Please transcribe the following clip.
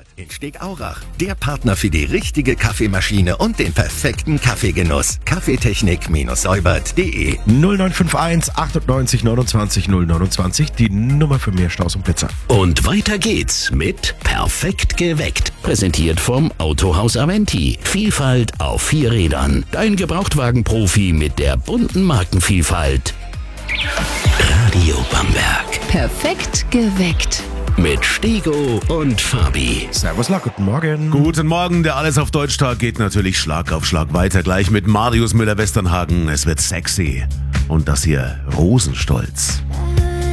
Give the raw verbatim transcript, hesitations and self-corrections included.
In Stegaurach, der Partner für die richtige Kaffeemaschine und den perfekten Kaffeegenuss. Kaffeetechnik-säubert punkt de null neun fünf eins achtundneunzig neunundzwanzig null neunundzwanzig, die Nummer für mehr Staus und Pizza. Und weiter geht's mit Perfekt geweckt. Präsentiert vom Autohaus Aventi. Vielfalt auf vier Rädern. Dein Gebrauchtwagenprofi mit der bunten Markenvielfalt. Radio Bamberg. Perfekt geweckt. Mit Stego und Fabi. Servus, La, guten Morgen. Guten Morgen, der Alles auf Deutsch-Tag geht natürlich Schlag auf Schlag weiter. Gleich mit Marius Müller-Westernhagen. Es wird sexy. Und das hier Rosenstolz.